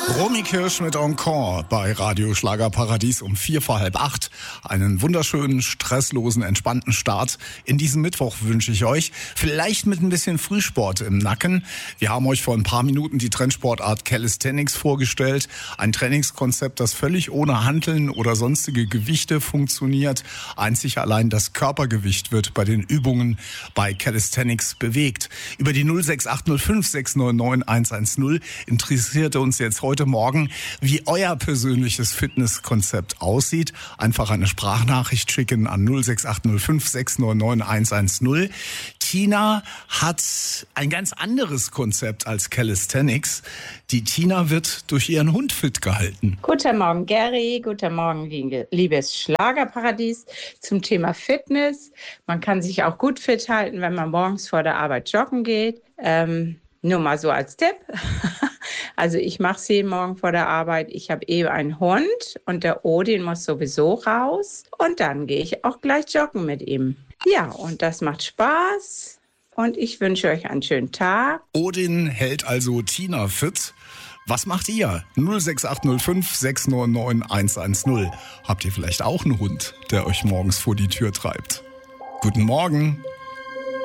Romy Kirsch mit Encore bei Radio Schlagerparadies um 7:45. Einen wunderschönen, stresslosen, entspannten Start in diesen Mittwoch wünsche ich euch. Vielleicht mit ein bisschen Frühsport im Nacken. Wir haben euch vor ein paar Minuten die Trendsportart Calisthenics vorgestellt. Ein Trainingskonzept, das völlig ohne Hanteln oder sonstige Gewichte funktioniert. Einzig allein das Körpergewicht wird bei den Übungen bei Calisthenics bewegt. Über die 06805 699 110 interessierte uns jetzt heute Morgen, wie euer persönliches Fitnesskonzept aussieht. Einfach eine Sprachnachricht schicken an 06805 699 110. Tina hat ein ganz anderes Konzept als Calisthenics. Die Tina wird durch ihren Hund fit gehalten. Guten Morgen, Gary. Guten Morgen, liebes Schlagerparadies. Zum Thema Fitness. Man kann sich auch gut fit halten, wenn man morgens vor der Arbeit joggen geht. Nur mal so als Tipp. Also ich mache es jeden Morgen vor der Arbeit. Ich habe eben einen Hund und der Odin muss sowieso raus. Und dann gehe ich auch gleich joggen mit ihm. Ja, und das macht Spaß. Und ich wünsche euch einen schönen Tag. Odin hält also Tina fit. Was macht ihr? 06805 699 110. Habt ihr vielleicht auch einen Hund, der euch morgens vor die Tür treibt? Guten Morgen.